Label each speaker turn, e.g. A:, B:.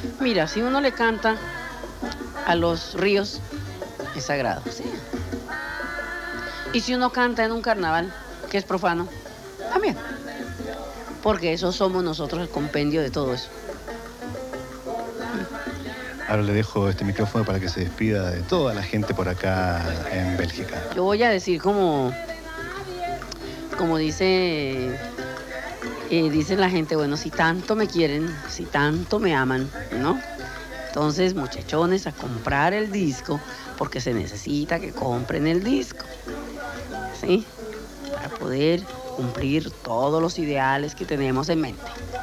A: Mira, si uno le canta a los ríos, es sagrado, ¿sí? Y si uno canta en un carnaval, que es profano, también. Porque eso somos nosotros, el compendio de todo eso.
B: Ahora le dejo este micrófono para que se despida de toda la gente por acá en Bélgica.
A: Yo voy a decir como dice, dice la gente, bueno, si tanto me quieren, si tanto me aman, ¿no? Entonces, muchachones, a comprar el disco, porque se necesita que compren el disco, ¿sí? Para poder cumplir todos los ideales que tenemos en mente.